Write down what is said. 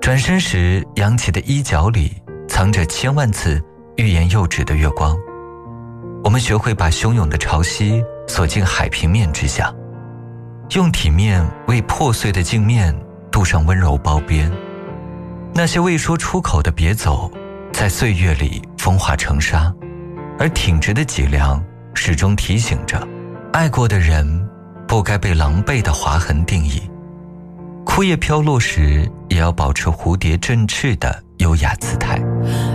转身时，扬起的衣角里藏着千万次欲言又止的月光。我们学会把汹涌的潮汐锁进海平面之下，用体面为破碎的镜面镀上温柔包边。那些未说出口的别走，在岁月里风化成沙，而挺直的脊梁始终提醒着，爱过的人不该被狼狈的划痕定义。枯叶飘落时，也要保持蝴蝶振翅的优雅姿态。